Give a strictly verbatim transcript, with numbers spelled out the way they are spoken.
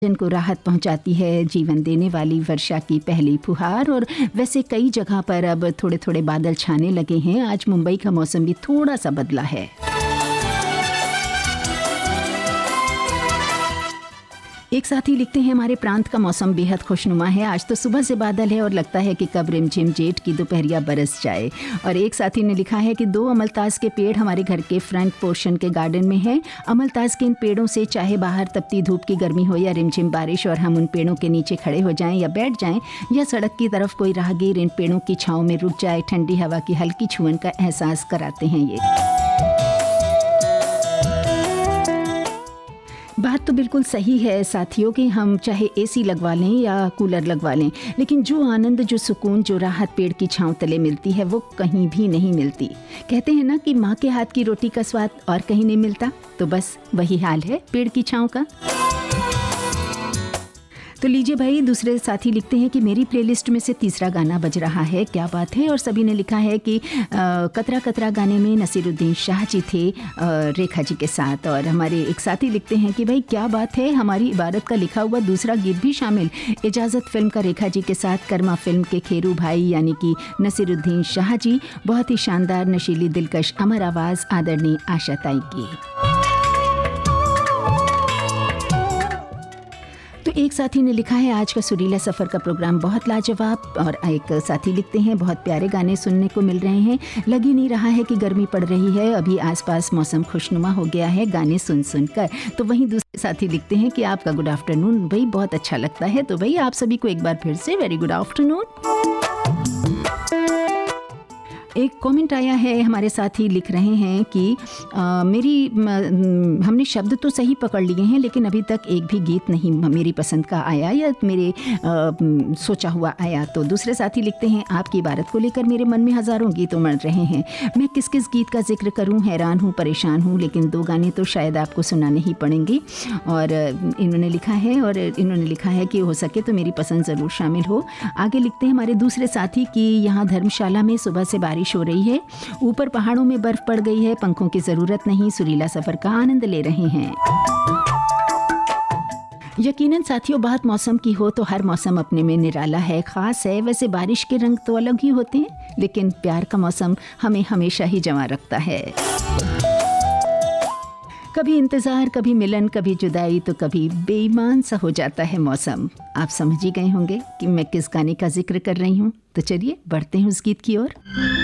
जन को राहत पहुंचाती है जीवन देने वाली वर्षा की पहली फुहार। और वैसे कई जगह पर अब थोड़े थोड़े बादल छाने लगे हैं। आज मुंबई का मौसम भी थोड़ा सा बदला है। एक साथी लिखते हैं, हमारे प्रांत का मौसम बेहद खुशनुमा है। आज तो सुबह से बादल है और लगता है कि कब रिमझिम जेठ की दोपहरिया बरस जाए। और एक साथी ने लिखा है कि दो अमलतास के पेड़ हमारे घर के फ्रंट पोर्शन के गार्डन में है। अमलतास के इन पेड़ों से चाहे बाहर तपती धूप की गर्मी हो या रिमझिम बारिश, और हम उन पेड़ों के नीचे खड़े हो जाएं या बैठ जाएं, या सड़क की तरफ कोई राहगीर इन पेड़ों की छांव में रुक जाए, ठंडी हवा की हल्की छुअन का एहसास कराते हैं। ये बात तो बिल्कुल सही है साथियों कि हम चाहे एसी लगवा लें या कूलर लगवा लें, लेकिन जो आनंद, जो सुकून, जो राहत पेड़ की छांव तले मिलती है वो कहीं भी नहीं मिलती। कहते हैं ना कि माँ के हाथ की रोटी का स्वाद और कहीं नहीं मिलता, तो बस वही हाल है पेड़ की छांव का। तो लीजिए भाई, दूसरे साथी लिखते हैं कि मेरी प्लेलिस्ट में से तीसरा गाना बज रहा है, क्या बात है। और सभी ने लिखा है कि आ, कतरा कतरा गाने में नसीरुद्दीन शाह जी थे आ, रेखा जी के साथ। और हमारे एक साथी लिखते हैं कि भाई क्या बात है, हमारी इबारत का लिखा हुआ दूसरा गीत भी शामिल, इजाज़त फिल्म का रेखा जी के साथ, कर्मा फिल्म के खेरू भाई यानी कि नसीरुद्दीन शाह जी, बहुत ही शानदार नशीली दिलकश अमर आवाज़ आदरणीय आशा ताई की। तो एक साथी ने लिखा है, आज का सुरीला सफ़र का प्रोग्राम बहुत लाजवाब। और एक साथी लिखते हैं, बहुत प्यारे गाने सुनने को मिल रहे हैं, लग ही नहीं रहा है कि गर्मी पड़ रही है, अभी आसपास मौसम खुशनुमा हो गया है गाने सुन सुन कर। तो वहीं दूसरे साथी लिखते हैं कि आपका गुड आफ्टरनून भाई बहुत अच्छा लगता है। तो भाई आप सभी को एक बार फिर से वेरी गुड आफ्टरनून। एक कमेंट आया है, हमारे साथी लिख रहे हैं कि आ, मेरी म, हमने शब्द तो सही पकड़ लिए हैं, लेकिन अभी तक एक भी गीत नहीं मेरी पसंद का आया या मेरे आ, सोचा हुआ आया। तो दूसरे साथी लिखते हैं, आपकी इबारत को लेकर मेरे मन में हज़ारों गीत उमड़ रहे हैं, मैं किस किस गीत का जिक्र करूं, हैरान हूं, परेशान हूं, लेकिन दो गाने तो शायद आपको सुनाने ही पड़ेंगे। और इन्होंने लिखा है और इन्होंने लिखा है कि हो सके तो मेरी पसंद ज़रूर शामिल हो। आगे लिखते हैं हमारे दूसरे साथी कि यहाँ धर्मशाला में सुबह से बारिश हो रही है, ऊपर पहाड़ों में बर्फ पड़ गई है, पंखों की जरूरत नहीं, सुरीला सफर का आनंद ले रहे हैं। यकीनन साथियों, बात मौसम की हो तो हर मौसम अपने में निराला है, खास है। वैसे बारिश के रंग तो अलग ही होते हैं, लेकिन प्यार का मौसम हमें हमेशा ही जमा रखता है। कभी इंतज़ार, कभी मिलन, कभी जुदाई, तो कभी बेईमान सा हो जाता है मौसम। आप समझ ही गए होंगे कि मैं किस गाने का जिक्र कर रही हूँ। तो चलिए बढ़ते हैं उस गीत की ओर।